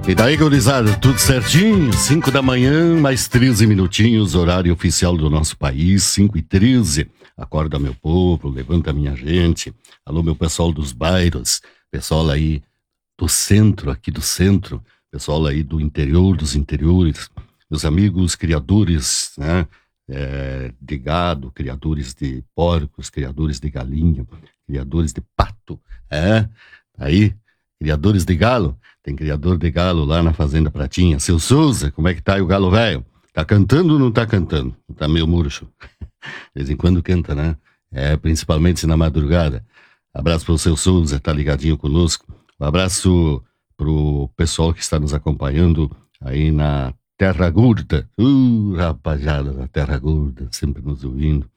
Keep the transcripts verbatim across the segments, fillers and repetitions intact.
E daí, gurizada, tudo certinho? cinco da manhã, mais treze minutinhos, horário oficial do nosso país, cinco e treze. Acorda, meu povo, levanta, minha gente. Alô, meu pessoal dos bairros, pessoal aí do centro, aqui do centro, pessoal aí do interior, dos interiores, meus amigos criadores, né, é, de gado, criadores de porcos, criadores de galinha, criadores de pato, é, aí, criadores de galo. Tem criador de galo lá na Fazenda Pratinha. Seu Souza, como é que tá aí o galo velho? Tá cantando ou não tá cantando? Tá meio murcho. De vez em quando canta, né? É, principalmente na madrugada. Abraço pro seu Souza, tá ligadinho conosco. Um abraço pro pessoal que está nos acompanhando aí na Terra Gorda. Uh, rapaziada da Terra Gorda, sempre nos ouvindo.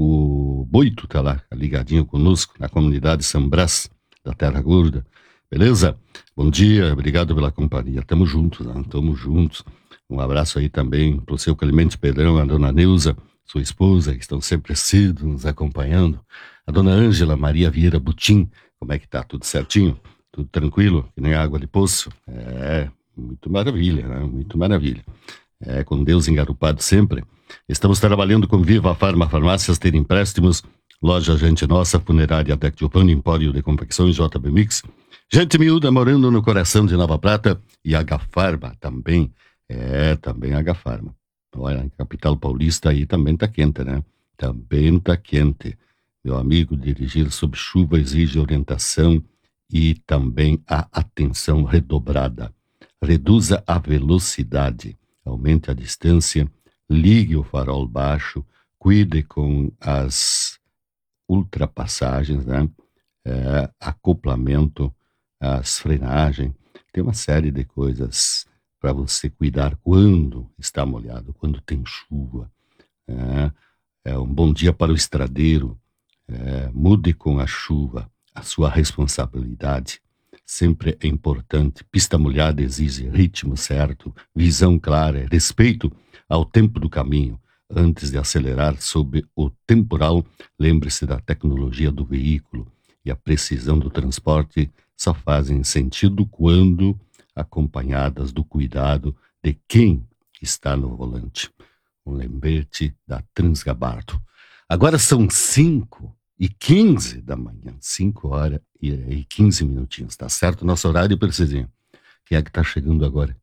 O Boito tá lá, ligadinho conosco, na comunidade São Brás da Terra Gorda. Beleza? Bom dia, obrigado pela companhia. Tamo juntos, né? Tamo juntos. Um abraço aí também pro seu Clemente Pedrão, a dona Neuza, sua esposa, que estão sempre cedo nos acompanhando. A dona Ângela Maria Vieira Butim, como é que tá? Tudo certinho? Tudo tranquilo? Que nem água de poço? É, muito maravilha, né? Muito maravilha. É, com Deus engarupado sempre. Estamos trabalhando com Viva Farma Farmácias, ter empréstimos, loja Gente Nossa, funerária Deck de Opano, Empório de Confecções, J B Mix, Gente Miúda morando no coração de Nova Prata e H-Farma também. É, também H-Farma. Olha, a capital paulista aí também tá quente, né? Também tá quente. Meu amigo, dirigir sob chuva exige orientação e também a atenção redobrada. Reduza a velocidade, aumente a distância, ligue o farol baixo, cuide com as ultrapassagens, né? É, acoplamento, as frenagens, tem uma série de coisas para você cuidar quando está molhado, quando tem chuva. É, é um bom dia para o estradeiro, é, mude com a chuva, a sua responsabilidade sempre é importante. Pista molhada exige ritmo certo, visão clara, respeito ao tempo do caminho. Antes de acelerar sob o temporal, lembre-se da tecnologia do veículo e a precisão do transporte só fazem sentido quando acompanhadas do cuidado de quem está no volante. Um lembrete da Transgabardo. Agora são cinco e quinze da manhã, cinco horas e quinze minutinhos, tá certo? Nosso horário precisinho. Quem é que tá chegando agora?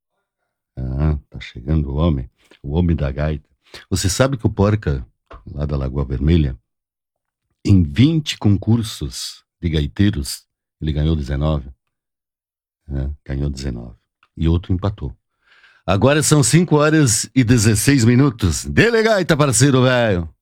Ah, tá chegando o homem, o homem da gaita. Você sabe que o Porca, lá da Lagoa Vermelha, em vinte concursos de gaiteiros, ele ganhou dezenove. É, ganhou dezenove. E outro empatou. Agora são cinco horas e dezesseis minutos. Dele gaita, parceiro velho.